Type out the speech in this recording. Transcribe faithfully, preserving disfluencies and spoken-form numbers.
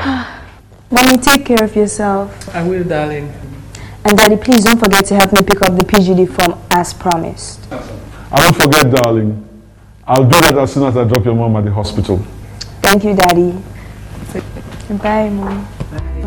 Mommy, take care of yourself. I will, darling. And Daddy, please don't forget to help me pick up the P G D form as promised. I won't forget, darling. I'll do that as soon as I drop your mom at the hospital. Thank you, Daddy. Bye, Mom.